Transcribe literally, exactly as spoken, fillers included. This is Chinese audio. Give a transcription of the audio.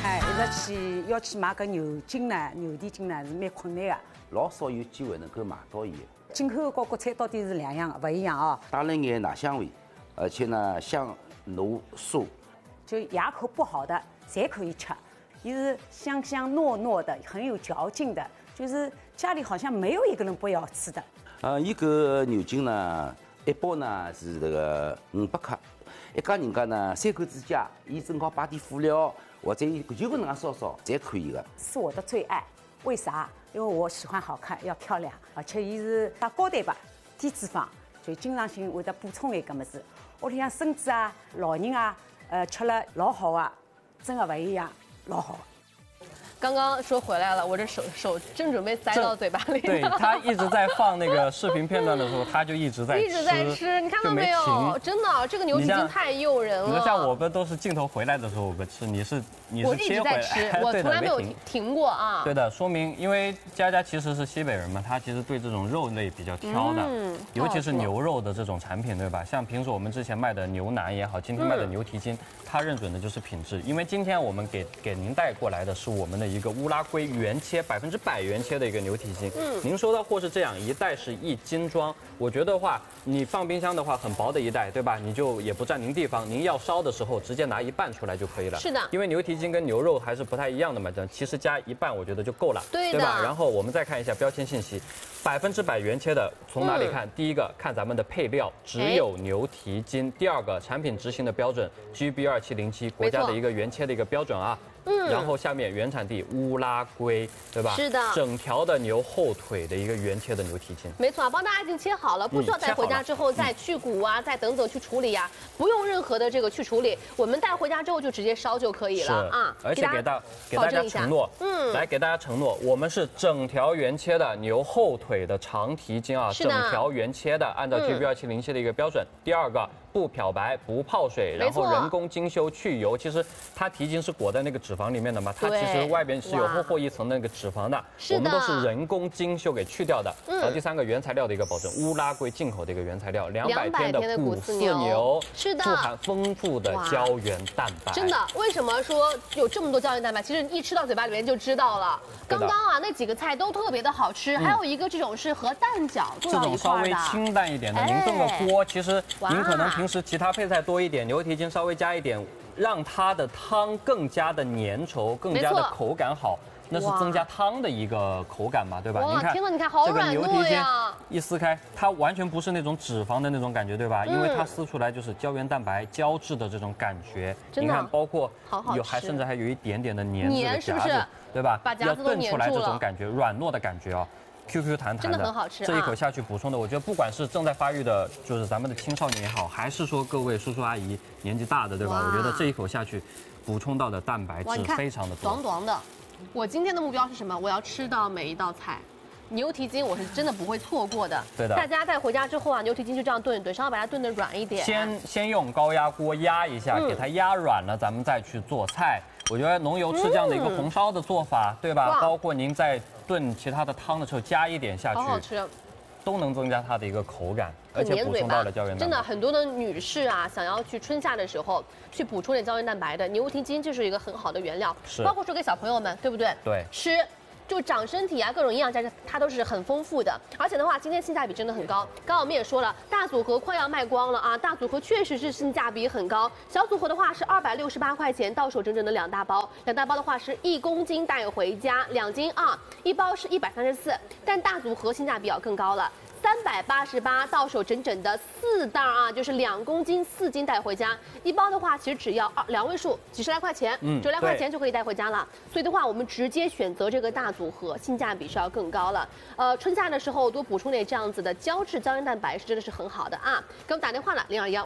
哎，一直去要去买个牛筋呢，牛蹄筋呢是蛮困难的。 老少有机会能够买到伊。 进口和国产到底是两样的，不一样啊。 带了眼奶香味，而且呢香浓酥。 就牙口不好的侪可以吃，也是香香糯糯的，很有嚼劲的，就是家里好像没有一个人不要吃的。 呃，伊搿牛筋呢，一包呢是这个五百克，一家人家呢三口之家，伊正好摆点辅料或者就搿能样烧烧，侪可以的。 是我的最爱，为啥？因为我喜欢好看，要漂亮，而且伊是打高蛋白、低脂肪，就经常性会得补充一个么子。屋里向孙子啊、老人啊，呃，吃了老好啊，真的不一样，老好。 刚刚说回来了，我这手手正准备塞到嘴巴里。 对他一直在放那个视频片段的时候，他就一直在吃， 一直在吃，你看到没有？真的，这个牛蹄筋太诱人了。 你说像我们都是镜头回来的时候我们吃，你是你是切回来， 我一直在吃，我从来没有停过啊。 对的，说明因为佳佳其实是西北人嘛，她其实对这种肉类比较挑的，嗯、尤其是牛肉的这种产品，对吧？像平时我们之前卖的牛腩也好，今天卖的牛蹄筋，他认准的就是品质，因为今天我们给给您带过来的是我们的一个乌拉圭原切百分之百原切的一个牛蹄筋。嗯，您收到货是这样，一袋是一斤装。我觉得话，你放冰箱的话，很薄的一袋，对吧？你就也不占您地方，您要烧的时候直接拿一半出来就可以了。 是的， 因为牛蹄筋跟牛肉还是不太一样的嘛，其实加一半我觉得就够了， 对对吧？然后我们再看一下标签信息，百分之百原切的，从哪里看？嗯、第一个看咱们的配料，只有牛蹄筋；第二个产品执行的标准 G B 二七零七，国家的一个原切的一个标准啊。嗯，然后下面原产地乌拉圭，对吧？ 是的， 整条的牛后腿的一个原切的牛蹄筋。 没错，帮大家已经切好了，不需要带回家之后再去骨啊，再等等去处理呀，不用任何的这个去处理，我们带回家之后就直接烧就可以了啊。 而且给大给大家承诺，嗯，来给大家承诺，我们是整条原切的牛后腿的长蹄筋啊，整条原切的，按照 G B 二七零七的一个标准。第二个。不漂白，不泡水，然后人工精修去油。其实它蹄筋是裹在那个脂肪里面的嘛，它其实外边是有厚厚一层那个脂肪的，我们都是人工精修给去掉的。然后第三个原材料的一个保证，乌拉圭进口的一个原材料，两百天的谷饲牛， 是的， 富含丰富的胶原蛋白。 真的，为什么说有这么多胶原蛋白？其实一吃到嘴巴里面就知道了。刚刚啊那几个菜都特别的好吃，还有一个这种是和蛋饺做到一块的， 这种稍微清淡一点的，您炖个锅，其实您可能平时其他配菜多一点，牛蹄筋稍微加一点，让它的汤更加的粘稠，更加的口感好，那是增加汤的一个口感嘛，对吧？ 您看，天哪，你看好软糯呀！ 一撕开，它完全不是那种脂肪的那种感觉，对吧？因为它撕出来就是胶原蛋白胶质的这种感觉。你看，包括有还甚至还有一点点的粘质的夹子，对吧？ 把夹子都粘住了。 要炖出来这种感觉，软糯的感觉啊。Q Q 弹弹的， 真的很好吃、啊。 这一口下去补充的，我觉得不管是正在发育的，就是咱们的青少年也好，还是说各位叔叔阿姨年纪大的，对吧？我觉得这一口下去，补充到的蛋白质非常的多。 短短的，我今天的目标是什么？我要吃到每一道菜。牛蹄筋我是真的不会错过的。 对的。 大家带回家之后啊，牛蹄筋就这样炖一炖，稍微把它炖得软一点。 先先用高压锅压一下，嗯、给它压软了，咱们再去做菜。我觉得浓油赤酱的一个红烧的做法，嗯、对吧？包括您在炖其他的汤的时候加一点下去， 好好吃， 都能增加它的一个口感，而且补充到了胶原蛋白。 真的，很多的女士啊，想要去春夏的时候去补充点胶原蛋白的，牛蹄筋就是一个很好的原料。 是。 包括说给小朋友们，对不对？ 对。 吃。就长身体啊，各种营养价值它都是很丰富的，而且的话，今天性价比真的很高。刚刚我们也说了，大组合快要卖光了啊，大组合确实是性价比很高。小组合的话是二百六十八块钱，到手整整的两大包，两大包的话是一公斤带回家，两斤啊，一包是一百三十四，但大组合性价比要更高了。三百八十八到手整整的四袋啊，就是两公斤四斤带回家。一包的话，其实只要二两位数，几十来块钱，嗯，九来块钱就可以带回家了。所以的话，我们直接选择这个大组合，性价比是要更高了。呃，春夏的时候多补充点这样子的胶质胶原蛋白是真的是很好的啊。给我们打电话了，零二幺。